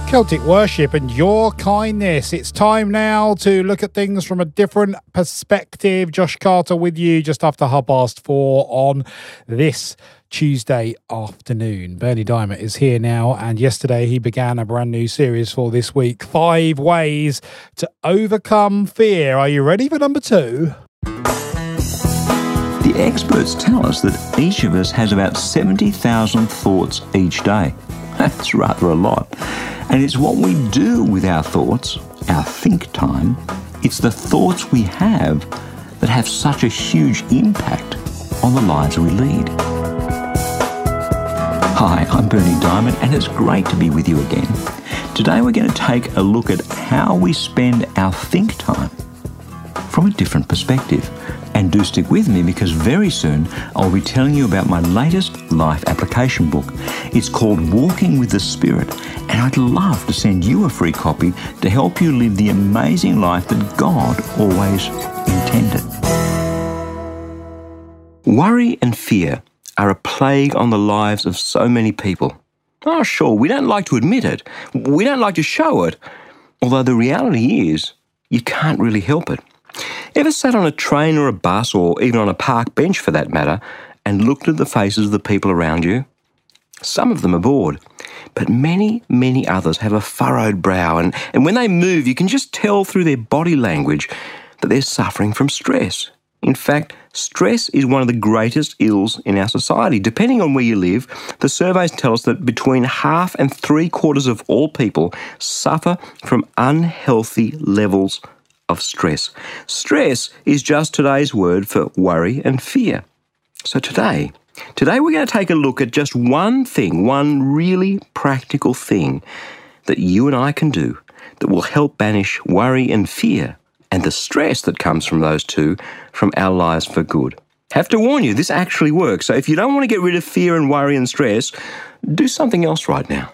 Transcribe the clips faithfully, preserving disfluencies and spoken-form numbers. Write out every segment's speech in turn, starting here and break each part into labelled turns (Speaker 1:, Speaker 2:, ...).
Speaker 1: Celtic worship and your kindness. It's time now to look at things from a different perspective. Josh Carter with you just after half past four on this Tuesday afternoon. Bernie Diamond is here now, and yesterday he began a brand new series for this week, Five Ways to Overcome Fear. Are you ready for number two?
Speaker 2: The experts tell us that each of us has about seventy thousand thoughts each day. That's rather a lot. And it's what we do with our thoughts, our think time. It's the thoughts we have that have such a huge impact on the lives we lead. Hi, I'm Bernie Diamond, and it's great to be with you again. Today we're going to take a look at how we spend our think time from a different perspective. And do stick with me, because very soon I'll be telling you about my latest life application book. It's called Walking with the Spirit, and I'd love to send you a free copy to help you live the amazing life that God always intended. Worry and fear are a plague on the lives of so many people. Oh, sure, we don't like to admit it. We don't like to show it. Although the reality is, you can't really help it. Ever sat on a train or a bus, or even on a park bench for that matter, and looked at the faces of the people around you? Some of them are bored, but many, many others have a furrowed brow, and, and when they move, you can just tell through their body language that they're suffering from stress. In fact, stress is one of the greatest ills in our society. Depending on where you live, the surveys tell us that between half and three quarters of all people suffer from unhealthy levels of stress. Stress is just today's word for worry and fear. So today, today we're going to take a look at just one thing, one really practical thing that you and I can do that will help banish worry and fear and the stress that comes from those two from our lives for good. Have to warn you, this actually works. So if you don't want to get rid of fear and worry and stress, do something else right now.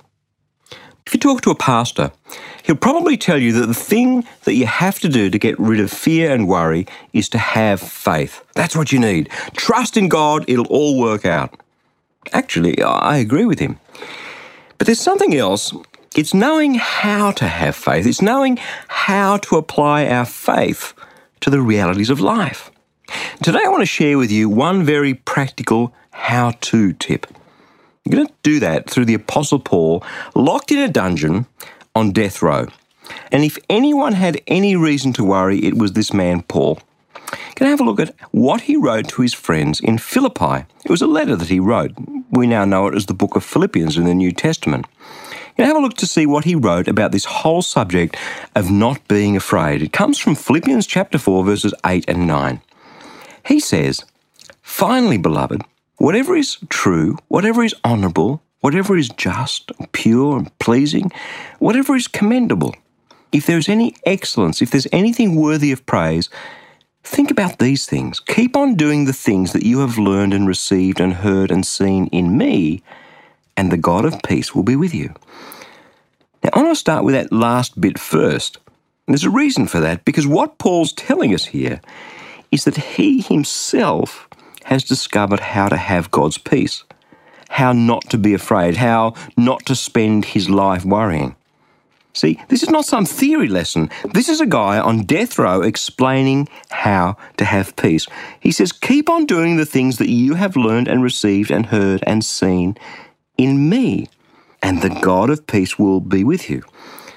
Speaker 2: If you talk to a pastor, he'll probably tell you that the thing that you have to do to get rid of fear and worry is to have faith. That's what you need. Trust in God, it'll all work out. Actually, I agree with him. But there's something else. It's knowing how to have faith. It's knowing how to apply our faith to the realities of life. Today I want to share with you one very practical how-to tip. I'm going to do that through the Apostle Paul, locked in a dungeon on death row. And if anyone had any reason to worry, it was this man, Paul. Going to have a look at what he wrote to his friends in Philippi. It was a letter that he wrote. We now know it as the book of Philippians in the New Testament. Going to have a look to see what he wrote about this whole subject of not being afraid. It comes from Philippians chapter four, verses eight and nine. He says, "Finally, beloved, whatever is true, whatever is honourable, whatever is just, and pure and pleasing, whatever is commendable, if there is any excellence, if there's anything worthy of praise, think about these things. Keep on doing the things that you have learned and received and heard and seen in me, and the God of peace will be with you." Now, I want to start with that last bit first. And there's a reason for that, because what Paul's telling us here is that he himself has discovered how to have God's peace, how not to be afraid, how not to spend his life worrying. See, this is not some theory lesson. This is a guy on death row explaining how to have peace. He says, keep on doing the things that you have learned and received and heard and seen in me, and the God of peace will be with you.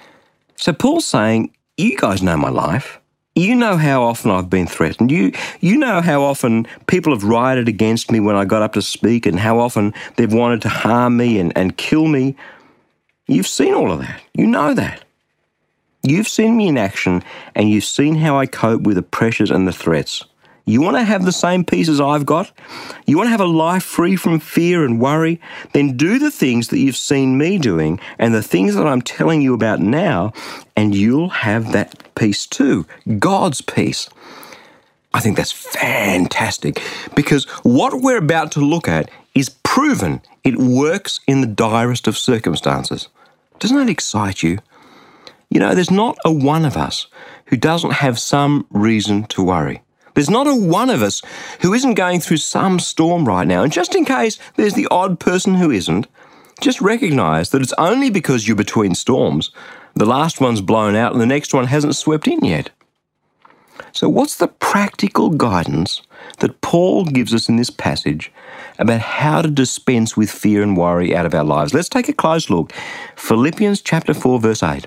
Speaker 2: So Paul's saying, you guys know my life. You know how often I've been threatened. You you know how often people have rioted against me when I got up to speak, and how often they've wanted to harm me and, and kill me. You've seen all of that. You know that. You've seen me in action, and you've seen how I cope with the pressures and the threats. You want to have the same peace as I've got? You want to have a life free from fear and worry? Then do the things that you've seen me doing and the things that I'm telling you about now, and you'll have that peace too, God's peace. I think that's fantastic, because what we're about to look at is proven. It works in the direst of circumstances. Doesn't that excite you? You know, there's not a one of us who doesn't have some reason to worry. There's not a one of us who isn't going through some storm right now. And just in case there's the odd person who isn't, Just recognise that it's only because you're between storms. The last one's blown out and the next one hasn't swept in yet. So what's the practical guidance that Paul gives us in this passage about how to dispense with fear and worry out of our lives? Let's take a close look. Philippians chapter four, verse eight.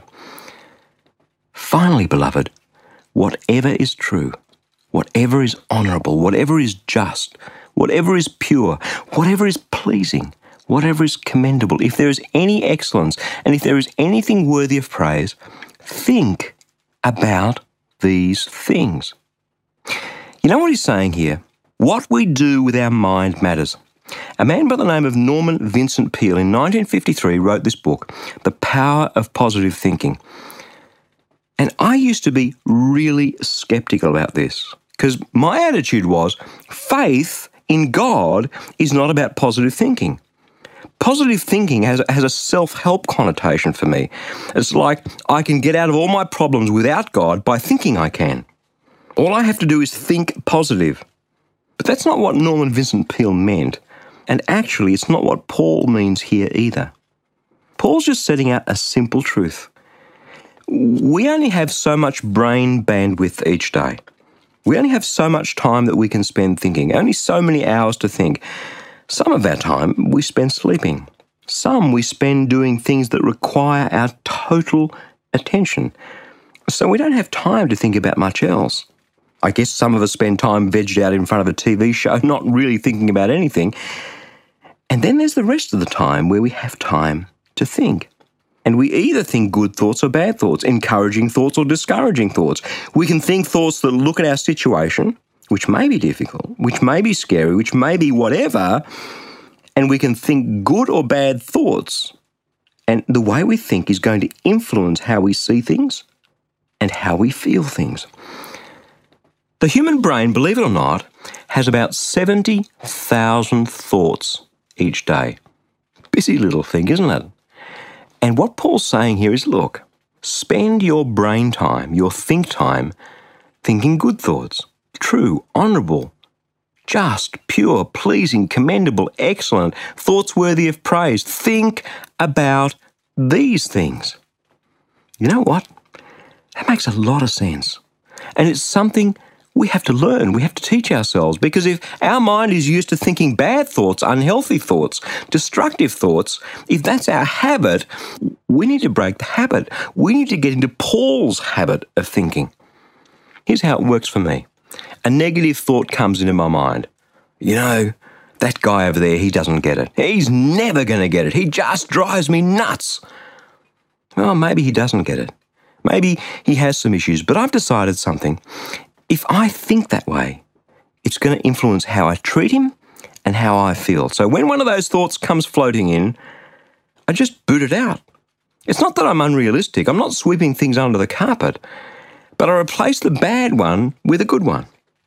Speaker 2: Finally, beloved, whatever is true, whatever is honourable, whatever is just, whatever is pure, whatever is pleasing, whatever is commendable, if there is any excellence and if there is anything worthy of praise, think about these things. You know what he's saying here? What we do with our mind matters. A man by the name of Norman Vincent Peale in nineteen fifty-three wrote this book, The Power of Positive Thinking. And I used to be really sceptical about this because my attitude was faith in God is not about positive thinking. Positive thinking has, has a self-help connotation for me. It's like I can get out of all my problems without God by thinking I can. All I have to do is think positive. But that's not what Norman Vincent Peale meant. And actually, it's not what Paul means here either. Paul's just setting out a simple truth. We only have so much brain bandwidth each day. We only have so much time that we can spend thinking, only so many hours to think. Some of our time we spend sleeping. Some we spend doing things that require our total attention. So we don't have time to think about much else. I guess some of us spend time vegged out in front of a T V show, not really thinking about anything. And then there's the rest of the time where we have time to think. And we either think good thoughts or bad thoughts, encouraging thoughts or discouraging thoughts. We can think thoughts that look at our situation, which may be difficult, which may be scary, which may be whatever, and we can think good or bad thoughts. And the way we think is going to influence how we see things and how we feel things. The human brain, believe it or not, has about seventy thousand thoughts each day. Busy little thing, isn't it? And what Paul's saying here is, look, spend your brain time, your think time, thinking good thoughts. True, honourable, just, pure, pleasing, commendable, excellent, thoughts worthy of praise. Think about these things. You know what? That makes a lot of sense. And it's something we have to learn, we have to teach ourselves, because if our mind is used to thinking bad thoughts, unhealthy thoughts, destructive thoughts, if that's our habit, we need to break the habit. We need to get into Paul's habit of thinking. Here's how it works for me. A negative thought comes into my mind. You know, that guy over there, he doesn't get it. He's never going to get it. He just drives me nuts. Well, maybe he doesn't get it. Maybe he has some issues, but I've decided something. If I think that way, it's going to influence how I treat him and how I feel. So when one of those thoughts comes floating in, I just boot it out. It's not that I'm unrealistic. I'm not sweeping things under the carpet, but I replace the bad one with a good one.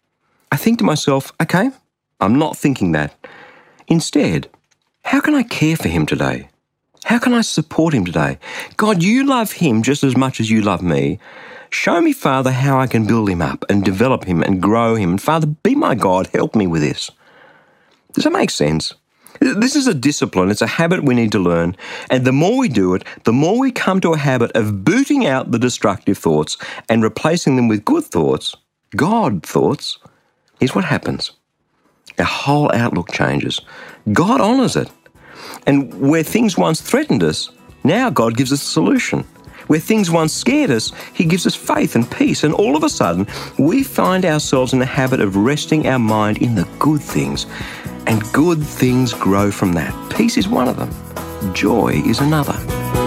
Speaker 2: I think to myself, okay, I'm not thinking that. Instead, how can I care for him today? How can I support him today? God, you love him just as much as you love me. Show me, Father, how I can build him up and develop him and grow him. And Father, be my God, help me with this. Does that make sense? This is a discipline. It's a habit we need to learn. And the more we do it, the more we come to a habit of booting out the destructive thoughts and replacing them with good thoughts, God thoughts. Here's what happens. Our whole outlook changes. God honours it. And where things once threatened us, now God gives us a solution. Where things once scared us, he gives us faith and peace. And all of a sudden, we find ourselves in the habit of resting our mind in the good things. And good things grow from that. Peace is one of them. Joy is another.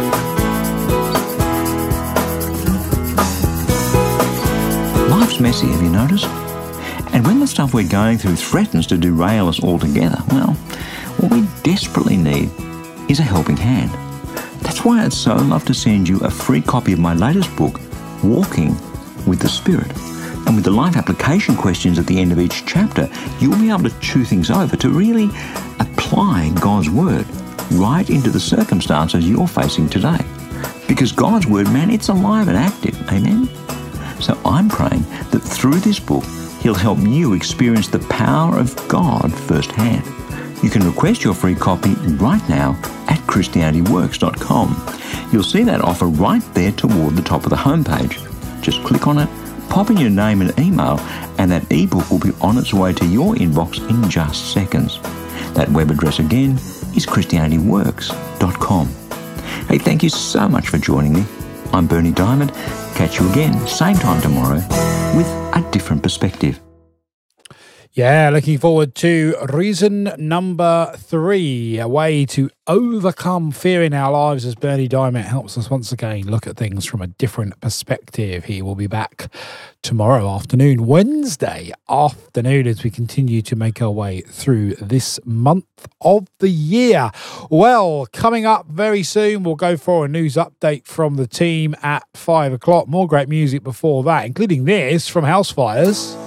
Speaker 2: Life's messy, have you noticed? And when the stuff we're going through threatens to derail us altogether, well, what we desperately need is a helping hand. That's why I'd so love to send you a free copy of my latest book, Walking with the Spirit. And with the life application questions at the end of each chapter, you'll be able to chew things over to really apply God's Word right into the circumstances you're facing today. Because God's Word, man, it's alive and active. Amen? So I'm praying that through this book, He'll help you experience the power of God firsthand. You can request your free copy right now at christianity works dot com. You'll see that offer right there toward the top of the homepage. Just click on it, pop in your name and email, and that ebook will be on its way to your inbox in just seconds. That web address again is christianity works dot com. Hey, thank you so much for joining me. I'm Berni Dymet. Catch you again, same time tomorrow, with a different perspective.
Speaker 1: Yeah, looking forward to reason number three, a way to overcome fear in our lives, as Berni Dymet helps us once again look at things from a different perspective. He will be back tomorrow afternoon, Wednesday afternoon, as we continue to make our way through this month of the year. Well, coming up very soon, we'll go for a news update from the team at five o'clock. More great music before that, including this from Housefires.